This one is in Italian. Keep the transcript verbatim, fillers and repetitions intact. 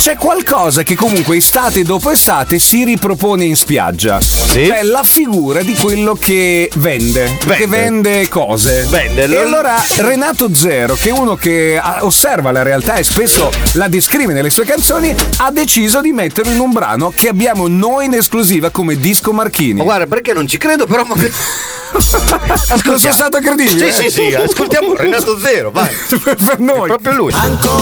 c'è qualcosa che comunque estate dopo estate si ripropone in spiaggia. Sì. Cioè la figura di quello che vende, Vende. che vende cose. Vende. E allora Renato Zero, che è uno che ah, osserva la realtà e spesso la descrive nelle sue canzoni, ha deciso di metterlo in un brano che abbiamo noi in esclusiva come Disco Marchini. Ma guarda, perché non ci credo, però. Ma... Non sono stato credibile? Sì, sì, sì, ascoltiamo Renato Zero, vai. Per noi. È proprio lui.